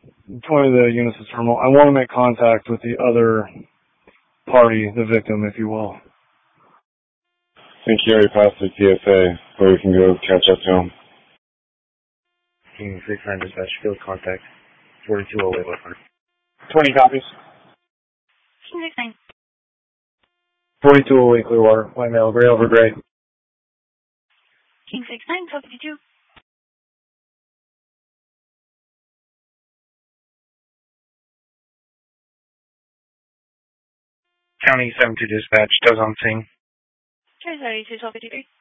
20 the Unisys terminal. I want to make contact with the other party, the victim, if you will. I think you already passed the TSA, where we can go catch up to him. King 69 dispatch, field contact, 4208 Woodford. 20 copies. King 69. 4208 Clearwater, white male, gray over gray. King 69, 1252. County 72 dispatch, does on scene. Sorry, 1253.